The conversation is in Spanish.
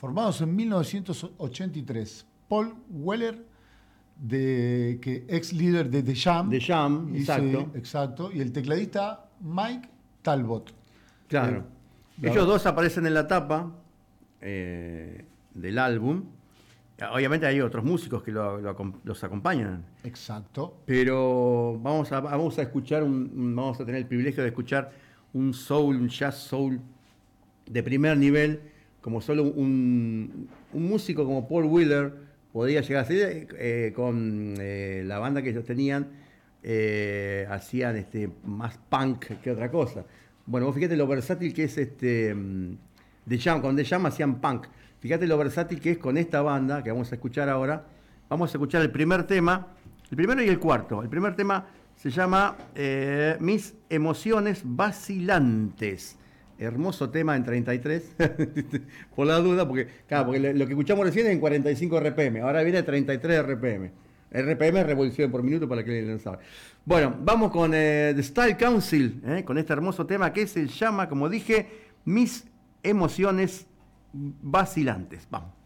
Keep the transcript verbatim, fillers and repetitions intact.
formados en mil novecientos ochenta y tres. Paul Weller, de, que ex líder de The Jam. The Jam, exacto. Exacto. Y el tecladista Mike Talbot. Claro. Eh, Ellos dos aparecen en la tapa eh, del álbum. Obviamente hay otros músicos que lo, lo, los acompañan. Exacto. Pero vamos a, vamos a escuchar, un, un, vamos a tener el privilegio de escuchar un soul, un jazz soul de primer nivel, como solo un, un músico como Paul Weller podría llegar a ser, eh, con eh, la banda que ellos tenían, eh, hacían este, más punk que otra cosa. Bueno, vos fíjate lo versátil que es este The Jam, con The Jam hacían punk. Fíjate lo versátil que es con esta banda que vamos a escuchar ahora. Vamos a escuchar el primer tema, el primero y el cuarto. El primer tema se llama eh, Mis emociones vacilantes. Hermoso tema en treinta y tres, por la duda, porque, claro, porque lo que escuchamos recién es en cuarenta y cinco R P M, ahora viene treinta y tres R P M. R P M es revolución por minuto para que no sabe. Bueno, vamos con eh, The Style Council, eh, con este hermoso tema que se llama, como dije, Mis emociones vacilantes. Vamos.